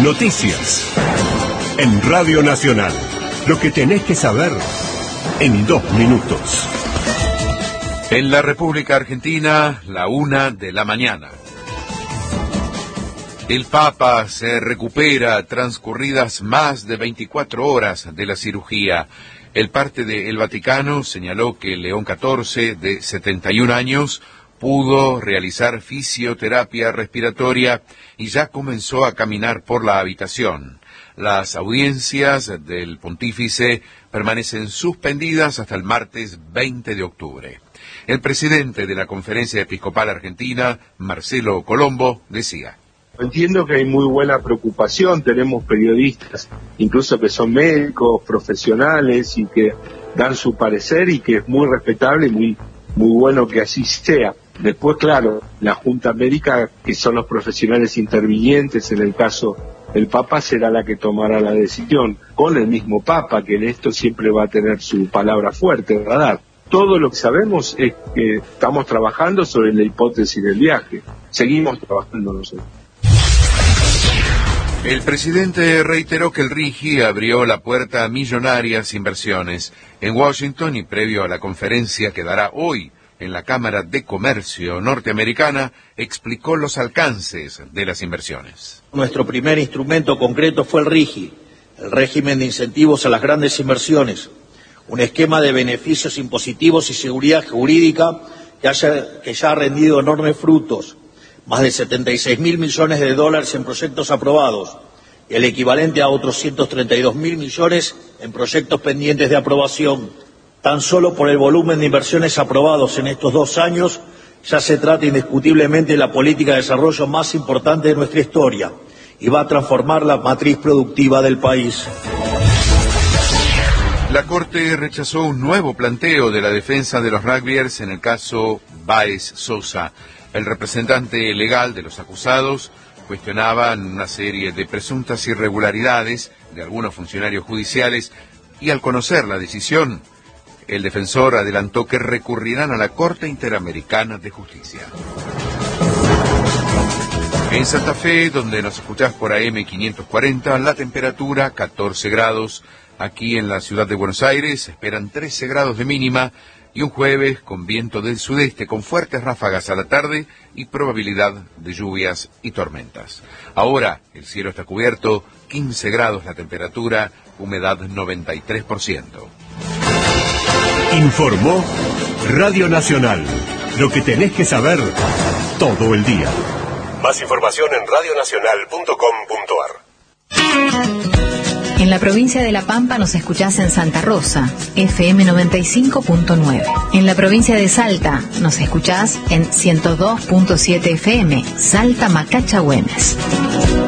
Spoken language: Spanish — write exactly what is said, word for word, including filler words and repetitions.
Noticias. En Radio Nacional. Lo que tenés que saber en dos minutos. En la República Argentina, la una de la mañana. El Papa se recupera transcurridas más de veinticuatro horas de la cirugía. El parte del Vaticano señaló que León catorce, de setenta y un años, pudo realizar fisioterapia respiratoria y ya comenzó a caminar por la habitación. Las audiencias del pontífice permanecen suspendidas hasta el martes veinte de octubre. El presidente de la Conferencia Episcopal Argentina, Marcelo Colombo, decía: Entiendo que hay muy buena preocupación, tenemos periodistas, incluso que son médicos, profesionales y que dan su parecer y que es muy respetable y muy, muy bueno que así sea. Después, claro, la Junta Médica, que son los profesionales intervinientes en el caso del Papa, será la que tomará la decisión, con el mismo Papa, que en esto siempre va a tener su palabra fuerte, radar. Todo lo que sabemos es que estamos trabajando sobre la hipótesis del viaje. Seguimos trabajando nosotros. El presidente reiteró que el RIGI abrió la puerta a millonarias inversiones en Washington y previo a la conferencia que dará hoy en la Cámara de Comercio norteamericana, explicó los alcances de las inversiones. Nuestro primer instrumento concreto fue el RIGI, el régimen de incentivos a las grandes inversiones, un esquema de beneficios impositivos y seguridad jurídica que, haya, que ya ha rendido enormes frutos, más de setenta y seis mil millones de dólares en proyectos aprobados, y el equivalente a otros ciento treinta y dos mil millones en proyectos pendientes de aprobación. Tan solo por el volumen de inversiones aprobados en estos dos años, ya se trata indiscutiblemente de la política de desarrollo más importante de nuestra historia y va a transformar la matriz productiva del país. La Corte rechazó un nuevo planteo de la defensa de los rugbyers en el caso Báez Sosa. El representante legal de los acusados cuestionaba una serie de presuntas irregularidades de algunos funcionarios judiciales y al conocer la decisión, el defensor adelantó que recurrirán a la Corte Interamericana de Justicia. En Santa Fe, donde nos escuchás por A M quinientos cuarenta, la temperatura catorce grados. Aquí en la ciudad de Buenos Aires se esperan trece grados de mínima y un jueves con viento del sudeste con fuertes ráfagas a la tarde y probabilidad de lluvias y tormentas. Ahora el cielo está cubierto, quince grados la temperatura, humedad noventa y tres por ciento. Informó Radio Nacional. Lo que tenés que saber todo el día. Más información en radio nacional punto com punto a r. En la provincia de La Pampa nos escuchás en Santa Rosa, F M noventa y cinco punto nueve. En la provincia de Salta nos escuchás en ciento dos punto siete F M, Salta Macacha Güemes.